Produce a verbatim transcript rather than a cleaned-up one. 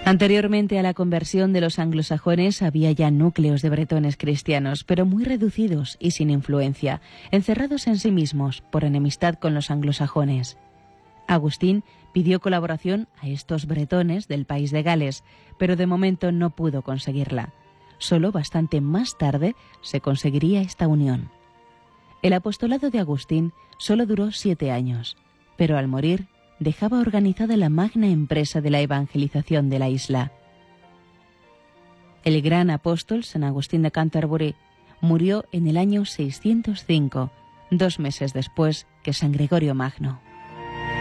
Anteriormente a la conversión de los anglosajones había ya núcleos de bretones cristianos, pero muy reducidos y sin influencia, encerrados en sí mismos por enemistad con los anglosajones. Agustín pidió colaboración a estos bretones del país de Gales, pero de momento no pudo conseguirla. Solo bastante más tarde se conseguiría esta unión. El apostolado de Agustín solo duró siete años, pero al morir dejaba organizada la magna empresa de la evangelización de la isla. El gran apóstol San Agustín de Canterbury murió en el año seiscientos cinco, dos meses después que San Gregorio Magno.